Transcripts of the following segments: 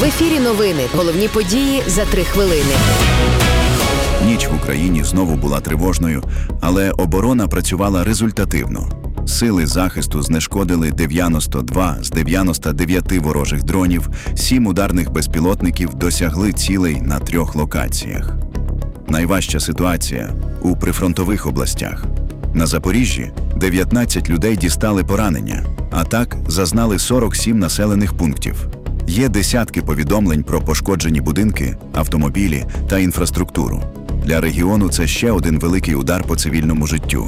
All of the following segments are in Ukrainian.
В ефірі новини. Головні події за 3 хвилини. Ніч в Україні знову була тривожною, але оборона працювала результативно. Сили захисту знешкодили 92 з 99 ворожих дронів, 7 ударних безпілотників досягли цілей на 3 локаціях. Найважча ситуація – у прифронтових областях. На Запоріжжі 19 людей дістали поранення, а так зазнали 47 населених пунктів. Є десятки повідомлень про пошкоджені будинки, автомобілі та інфраструктуру. Для регіону це ще один великий удар по цивільному життю.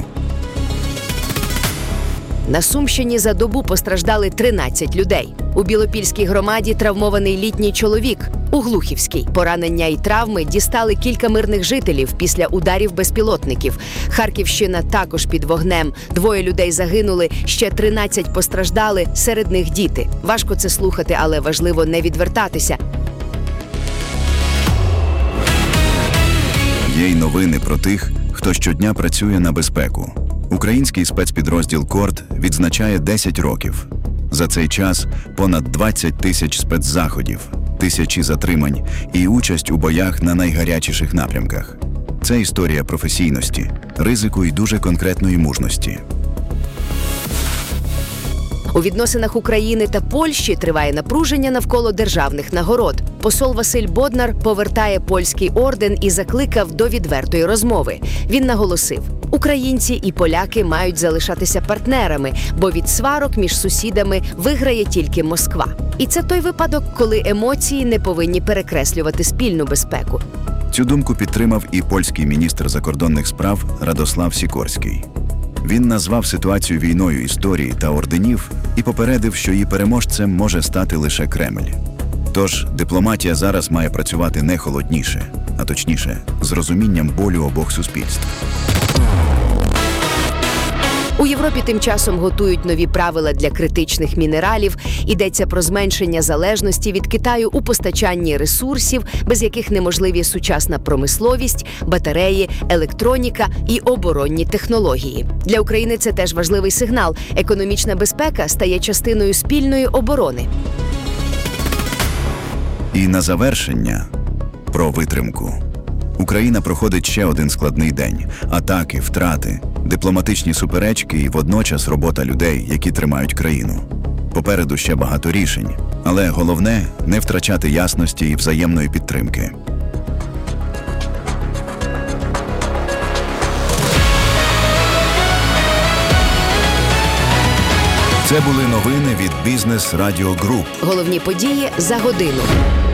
На Сумщині за добу постраждали 13 людей. У Білопільській громаді травмований літній чоловік. У Глухівській поранення і травми дістали кілька мирних жителів після ударів безпілотників. Харківщина також під вогнем. 2 людей загинули, ще 13 постраждали, серед них діти. Важко це слухати, але важливо не відвертатися. Є й новини про тих, хто щодня працює на безпеку. Український спецпідрозділ «Корд» відзначає 10 років. За цей час понад 20 тисяч спецзаходів, тисячі затримань і участь у боях на найгарячіших напрямках. Це історія професійності, ризику і дуже конкретної мужності. У відносинах України та Польщі триває напруження навколо державних нагород. Посол Василь Боднар повертає польський орден і закликав до відвертої розмови. Він наголосив: українці і поляки мають залишатися партнерами, бо від сварок між сусідами виграє тільки Москва. І це той випадок, коли емоції не повинні перекреслювати спільну безпеку. Цю думку підтримав і польський міністр закордонних справ Радослав Сікорський. Він назвав ситуацію війною історії та орденів і попередив, що її переможцем може стати лише Кремль. Тож дипломатія зараз має працювати не холодніше, а точніше, з розумінням болю обох суспільств. У Європі тим часом готують нові правила для критичних мінералів. Йдеться про зменшення залежності від Китаю у постачанні ресурсів, без яких неможливі сучасна промисловість, батареї, електроніка і оборонні технології. Для України це теж важливий сигнал. Економічна безпека стає частиною спільної оборони. І на завершення про витримку. Україна проходить ще один складний день. Атаки, втрати, дипломатичні суперечки і водночас робота людей, які тримають країну. Попереду ще багато рішень, але головне – не втрачати ясності і взаємної підтримки. Це були новини від Бізнес Радіо Груп. Головні події за годину.